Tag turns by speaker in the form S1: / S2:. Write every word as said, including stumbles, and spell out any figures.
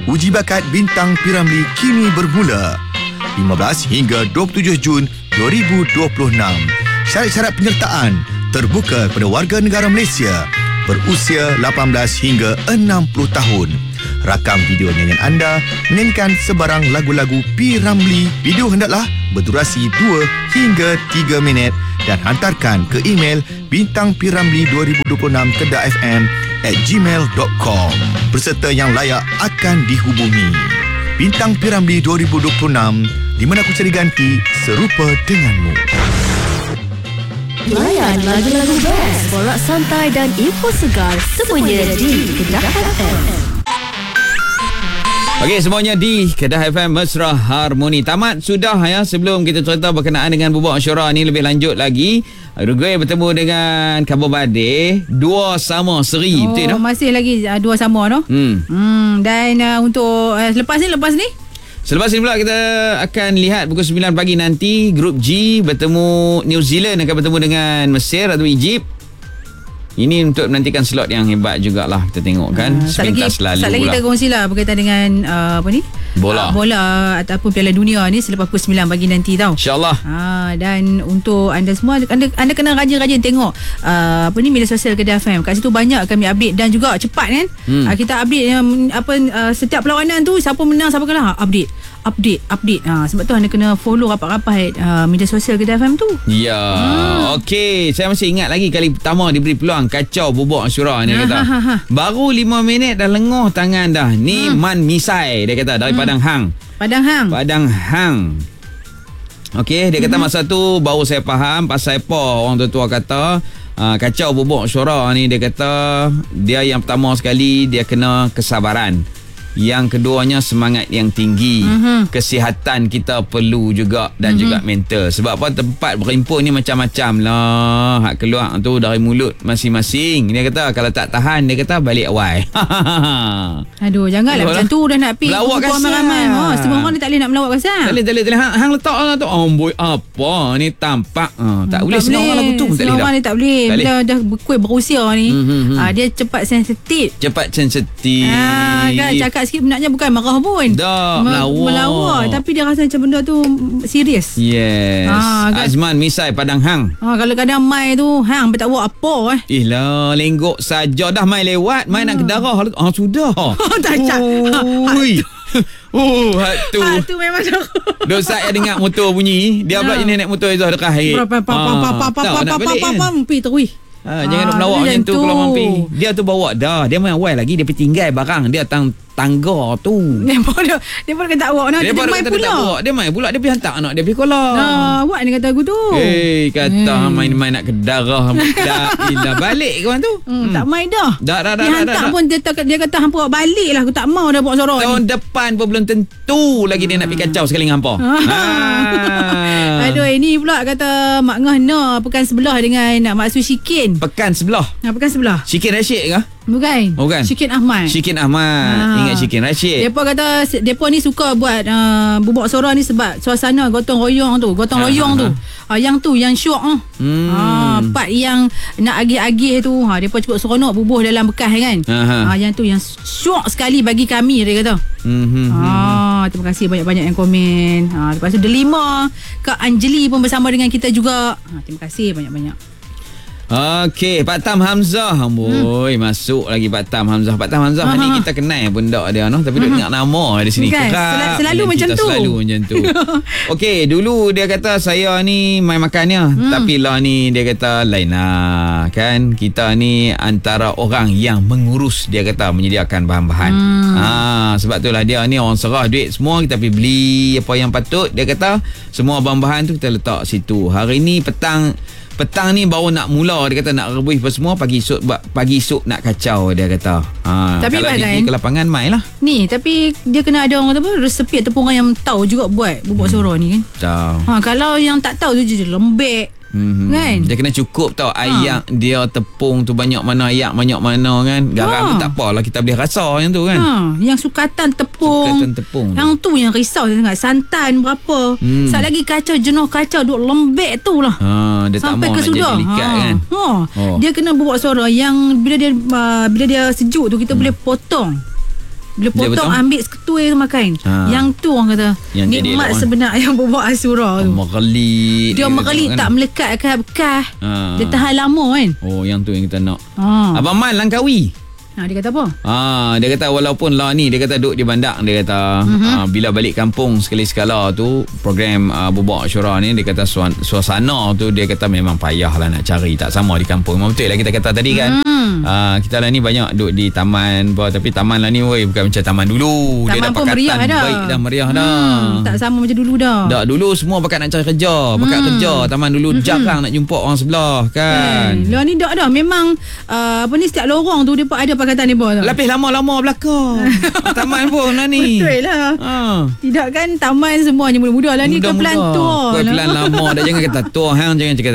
S1: Uji bakat Bintang P Ramlee kini bermula lima belas hingga dua puluh tujuh Jun dua ribu dua puluh enam. Syarat-syarat penyertaan terbuka kepada warga negara Malaysia berusia lapan belas hingga enam puluh tahun. Rakam video nyanyian anda menyanyikan sebarang lagu-lagu P Ramlee. Video hendaklah berdurasi dua hingga tiga minit dan hantarkan ke email bintang p ramlee dua ribu dua puluh enam kedah f m at gmail dot com. Peserta yang layak akan dihubungi. Bintang P Ramlee dua ribu dua puluh enam, di mana aku cari ganti serupa denganmu.
S2: Layan lagu-lagu best, borak santai dan info segar semuanya di Kedah F M.
S3: Okey, semuanya di Kedah F M Mesra Harmoni. Tamat sudah ya. Sebelum kita cerita berkenaan dengan Bubuk Asyura ni lebih lanjut lagi, Uruguay bertemu dengan Cabo Verde, dua sama seri.
S4: Oh,
S3: betul tak?
S4: Masih lagi uh, dua sama tu.
S3: Hmm.
S4: Hmm dan uh, untuk uh, lepas ni lepas ni
S3: Selepas ini pula kita akan lihat pukul sembilan pagi nanti Grup G bertemu New Zealand akan bertemu dengan Mesir atau Egypt. Ini untuk menantikan slot yang hebat jugalah. Kita tengok kan uh, sepintas lalu
S4: Sat lagi
S3: pula.
S4: kita kongsilah berkaitan dengan uh, apa ni?
S3: Bola.
S4: Uh, bola ataupun Piala Dunia ni selepas pukul sembilan pagi nanti tau.
S3: InsyaAllah.
S4: Ha, dan untuk anda semua, anda anda kena rajin-rajin tengok uh, apa ni media sosial Kedah F M. Kat situ banyak kami update dan juga cepat kan. Hmm. Uh, kita update um, apa uh, setiap perlawanan tu, siapa menang siapa kalah, update. Update, update. Ha, sebab tu anda kena follow rapat-rapat uh, media sosial Kedah F M tu.
S3: Ya, hmm. Okey. Saya masih ingat lagi kali pertama diberi peluang kacau Bubuk Asyura ni,
S4: ha,
S3: kata.
S4: Ha, ha, ha.
S3: Baru lima minit dah lengoh tangan dah. Ni hmm. Man Misai dia kata dari hmm. Padang Hang.
S4: Padang Hang.
S3: Padang Hang. Okey, dia kata hmm. masa tu baru saya faham pasal apa orang tua kata uh, kacau Bubuk Asyura ni. Dia kata dia yang pertama sekali dia kena kesabaran. Yang keduanya semangat yang tinggi. Mm-hmm. Kesihatan kita perlu juga dan mm-hmm. juga mental. Sebab apa, tempat berhimpun ni macam-macam lah. Hak keluar tu dari mulut masing-masing. Dia kata kalau tak tahan, dia kata balik awal.
S4: Aduh, janganlah macam tu dah nak pergi
S3: melawak kasar.
S4: ramai-ramai. Ha, semua orang ni tak boleh nak melawak kasar.
S3: Tak boleh, tak boleh, tak boleh. Hang, hang letak lah tu. Oh boy, apa ni tampak. Ha, tak hmm, boleh senang orang lagu tu. Tak boleh dah.
S4: Orang ni tak boleh. Tak Bila boleh. Dah berkuih berusia ni, mm-hmm. ha, dia cepat sensitif.
S3: Cepat sensitif.
S4: Ha, kan cakap sikit benarnya bukan marah pun.
S3: Dah, melawak.
S4: Melawak. Tapi dia rasa macam benda tu serius.
S3: Yes. Ha, kan? Azman Misai Padang Hang.
S4: Ha, kalau kadang mai tu, hang tak buat apa eh.
S3: Eh lah, lenggok saja dah mai lewat. Mai hmm. nak ke darah. Ah, sudah.
S4: tak cak.
S3: Ui. Oh, hak tu.
S4: Hak tu memang tu.
S3: Dosa yang dengar motor bunyi. Dia pula jenis naik motor Izzah dekat air.
S4: Pam pam pam pam pam pam pam pam pi terui.
S3: Ha, jangan nak melawak macam tu kalau mampi. Dia tu bawa dah. Dia main awal lagi. Dia pergi tinggal barang. Dia tang tangga tu.
S4: Dia pun dia, dia pun kata awak nak dia, dia main pula.
S3: Dia main pula. Dia pergi hantar anak dia pergi sekolah.
S4: Nah, awak ni kata aku tu.
S3: Eh, kata hey. main-main nak ke darah. Tak ilah balik kawan tu.
S4: Hmm, hmm. Tak main dah.
S3: Dah dah dah.
S4: Dia hantar dah, pun dia, dia kata hampa awak balik lah. Aku tak mau dah buat sorok ni.
S3: Tahun depan pun belum tentu lagi dia nak pergi kacau sekali dengan hampa.
S4: Ha. Aduh, ini pula kata Mak Ngah nak pekan sebelah dengan Mak Su Syikin.
S3: Pekan sebelah.
S4: Ha, pekan sebelah.
S3: Syikin Rashid ke?
S4: Bukan.
S3: Bukan.
S4: Syikin Ahmad.
S3: Syikin Ahmad. Ha. Ingat Syikin Rashid.
S4: Depa kata depa ni suka buat uh, bubuk suara ni sebab suasana gotong royong tu, gotong ha, royong ha, tu. Ha. Ha, yang tu yang syok ah. Hmm. Ha, part yang nak agih-agih tu, ha depa cukup seronok bubuh dalam bekas kan. Ha, ha yang tu yang syok sekali bagi kami dia kata. Hmm. Ha, terima kasih banyak-banyak yang komen. Ha, lepas tu Delima, Kak Anjeli pun bersama dengan kita juga. Ha, terima kasih banyak-banyak.
S3: Okey, Pak Tam Hamzah. Amboi, hmm. masuk lagi Pak Tam Hamzah. Pak Tam Hamzah uh-huh. ni kita kenal pun tak dia noh, tapi uh-huh. dia dengar nama di sini.
S4: Kan? Kerap. Selalu macam tu.
S3: Selalu macam tu. Okey, dulu dia kata saya ni mai makannya, hmm. tapi lah ni dia kata lain lah kan. Kita ni antara orang yang mengurus, dia kata menyediakan bahan-bahan. Hmm. Ha, sebab itulah dia ni orang serah duit semua, kita pergi beli apa yang patut. Dia kata semua bahan-bahan tu kita letak situ. Hari ni petang Petang ni baru nak mula. Dia kata nak rebus apa semua. Pagi esok Pagi esok nak kacau. Dia kata ha, tapi kalau dia pergi ke lapangan main lah.
S4: Ni tapi dia kena ada orang kata apa, resepi ataupun orang yang tahu juga buat bubuk hmm. suara ni kan. Tahu. Ha, kalau yang tak tahu tu je lembek. Hmm, kan?
S3: Dia kena cukup tau ayak ha. dia tepung tu banyak mana ayak banyak mana kan. Garam ha. tu tak apalah kita boleh rasa yang tu kan. Ha.
S4: Yang sukatan tepung.
S3: Sukatan tepung.
S4: Yang tu yang risau sangat. Santan berapa. Hmm. Sat lagi kacau jenuh kacau duk lembek tu lah.
S3: Ha, dia
S4: sampai
S3: tak mau
S4: ke
S3: nak
S4: sudah.
S3: jadi likat ha. kan.
S4: Ha. Oh. Dia kena buat suara yang bila dia uh, bila dia sejuk tu kita hmm. boleh potong. Bila potong
S3: betul.
S4: ambil seketui tu makan.
S3: Ha.
S4: Yang tu orang kata
S3: Yang jadi
S4: nikmat
S3: elok, kan?
S4: sebenar yang bubur Asura tu.
S3: Merelit.
S4: Dia merelit tak melekat ke bekas.
S3: Ha.
S4: Dia tahan lama kan.
S3: Oh, yang tu yang kita nak.
S4: Ha.
S3: Abang Man Langkawi.
S4: Ha, dia kata apa?
S3: Ah, dia kata walaupun lah ni dia kata duduk di bandar, dia kata mm-hmm. ah, bila balik kampung sekali sekala tu program ah, Bubur Asyura ni dia kata suan, suasana tu dia kata memang payah lah nak cari, tak sama di kampung. Memang betul lah kita kata tadi kan. Mm. Ah, kita lah ni banyak duduk di taman apa, tapi taman lah ni woi bukan macam taman dulu.
S4: Taman
S3: dia dah
S4: pun meriah
S3: pakatan
S4: dah.
S3: baik dah meriah
S4: hmm,
S3: dah.
S4: Tak sama macam dulu dah.
S3: Dah dulu semua bakat nak cari kerja, bakat
S4: Hmm.
S3: kerja. Taman dulu mm-hmm. jarang nak jumpa orang sebelah kan.
S4: Lah ni dak dah memang uh, apa ni setiap lorong tu dia pun ada pakatan dia pun.
S3: Lapis lama-lama belakang. Taman pun lah ni.
S4: Betul lah.
S3: Ha.
S4: Tidak kan taman semuanya muda-muda lah ni ke pelan tua.
S3: Kau pelan lama dah, jangan kata tua hang, jangan cakap